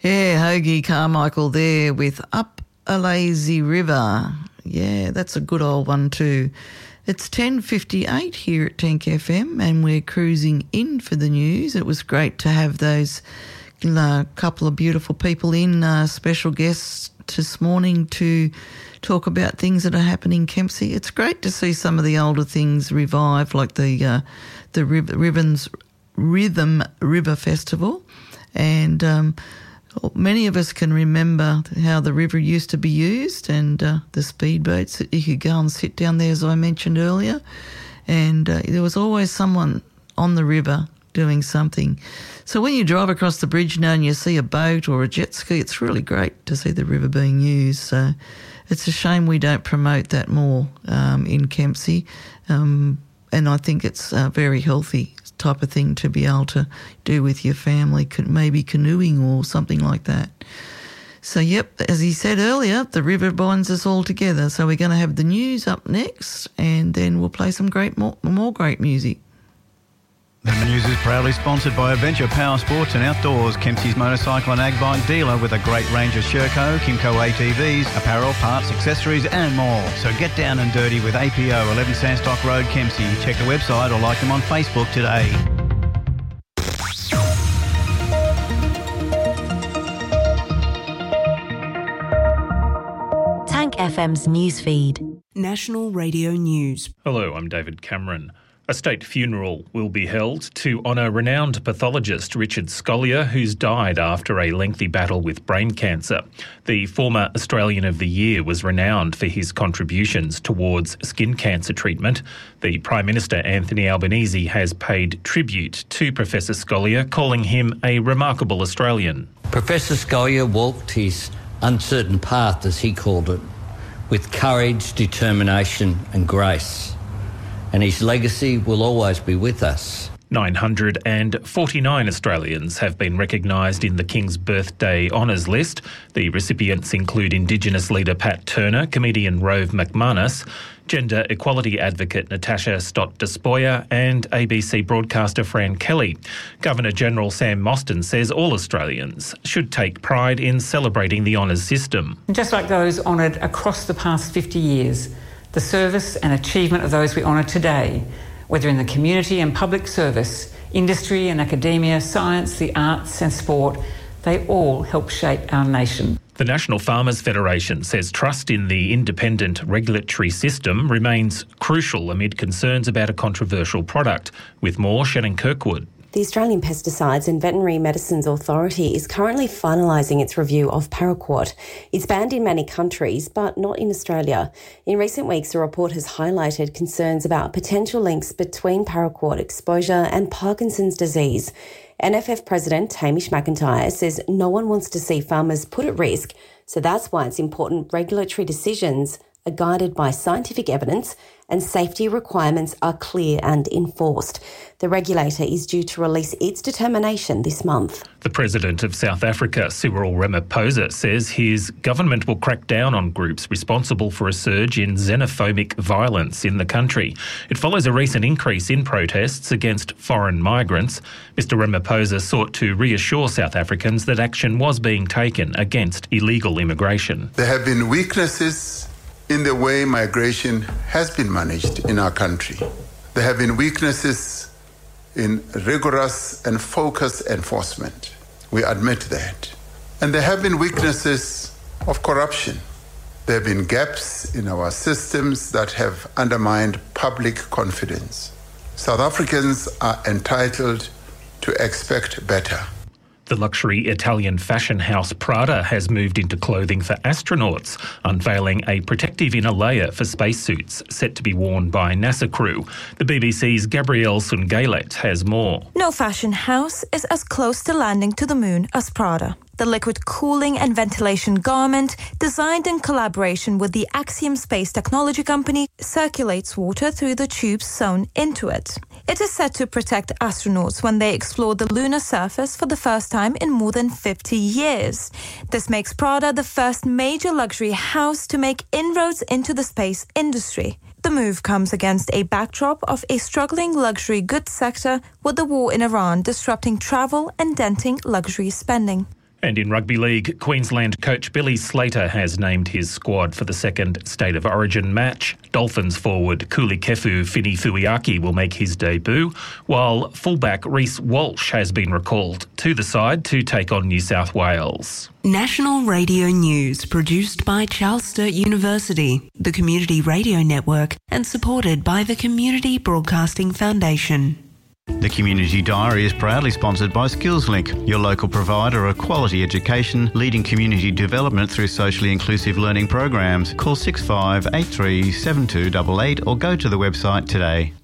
Yeah, Hoagie Carmichael there with Up a Lazy River. Yeah, that's a good old one too. It's 10:58 here at Tank FM and we're cruising in for the news. It was great to have those couple of beautiful people in, special guests this morning to talk about things that are happening in Kempsey. It's great to see some of the older things revive, like the Rhythm River Festival. And many of us can remember how the river used to be used and the speedboats that you could go and sit down there, as I mentioned earlier. And there was always someone on the river doing something. So when you drive across the bridge now and you see a boat or a jet ski, it's really great to see the river being used. So it's a shame we don't promote that more in Kempsey. And I think it's a very healthy type of thing to be able to do with your family, maybe canoeing or something like that. So, yep, as he said earlier, the river binds us all together. So we're going to have the news up next and then we'll play some more great music. The news is proudly sponsored by Adventure Power Sports and Outdoors, Kempsey's motorcycle and ag bike dealer with a great range of Sherco, Kimco ATVs, apparel, parts, accessories and more. So get down and dirty with APO, 11 Sandstock Road, Kempsey. Check the website or like them on Facebook today. Tank FM's newsfeed. National Radio News. Hello, I'm David Cameron. A state funeral will be held to honour renowned pathologist Richard Scolyer, who's died after a lengthy battle with brain cancer. The former Australian of the Year was renowned for his contributions towards skin cancer treatment. The Prime Minister, Anthony Albanese, has paid tribute to Professor Scolyer, calling him a remarkable Australian. Professor Scolyer walked his uncertain path, as he called it, with courage, determination and grace. And his legacy will always be with us. 949 Australians have been recognised in the King's Birthday Honours list. The recipients include Indigenous leader Pat Turner, comedian Rove McManus, gender equality advocate Natasha Stott-Despoja and ABC broadcaster Fran Kelly. Governor-General Sam Mostyn says all Australians should take pride in celebrating the honours system. Just like those honoured across the past 50 years, the service and achievement of those we honour today, whether in the community and public service, industry and academia, science, the arts and sport, they all help shape our nation. The National Farmers Federation says trust in the independent regulatory system remains crucial amid concerns about a controversial product. With more, Shannon Kirkwood. The Australian Pesticides and Veterinary Medicines Authority is currently finalising its review of paraquat. It's banned in many countries, but not in Australia. In recent weeks, the report has highlighted concerns about potential links between paraquat exposure and Parkinson's disease. NFF President Hamish McIntyre says no one wants to see farmers put at risk, so that's why it's important regulatory decisions are guided by scientific evidence and safety requirements are clear and enforced. The regulator is due to release its determination this month. The President of South Africa, Cyril Ramaphosa, says his government will crack down on groups responsible for a surge in xenophobic violence in the country. It follows a recent increase in protests against foreign migrants. Mr Ramaphosa sought to reassure South Africans that action was being taken against illegal immigration. There have been weaknesses in the way migration has been managed in our country. There have been weaknesses in rigorous and focused enforcement. We admit that. And there have been weaknesses of corruption. There have been gaps in our systems that have undermined public confidence. South Africans are entitled to expect better. The luxury Italian fashion house Prada has moved into clothing for astronauts, unveiling a protective inner layer for spacesuits set to be worn by NASA crew. The BBC's Gabrielle Sungailet has more. No fashion house is as close to landing to the moon as Prada. The liquid cooling and ventilation garment, designed in collaboration with the Axiom space technology company, circulates water through the tubes sewn into it. It is set to protect astronauts when they explore the lunar surface for the first time in more than 50 years. This makes Prada the first major luxury house to make inroads into the space industry. The move comes against a backdrop of a struggling luxury goods sector, with the war in Iran disrupting travel and denting luxury spending. And in rugby league, Queensland coach Billy Slater has named his squad for the second State of Origin match. Dolphins forward Kulikefu Fini-Fuiaki will make his debut, while fullback Reece Walsh has been recalled to the side to take on New South Wales. National Radio News, produced by Charles Sturt University, the Community Radio Network, and supported by the Community Broadcasting Foundation. The Community Diary is proudly sponsored by SkillsLink, your local provider of quality education, leading community development through socially inclusive learning programs. Call 6583 7288 or go to the website today.